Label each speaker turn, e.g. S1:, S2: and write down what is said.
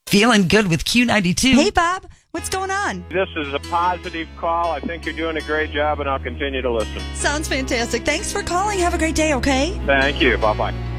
S1: Feeling good with Q92.
S2: Hey, Bob. What's going on?
S3: This is a positive call. I think you're doing a great job, and I'll continue to listen.
S2: Sounds fantastic. Thanks for calling. Have a great day, okay?
S3: Thank you. Bye-bye.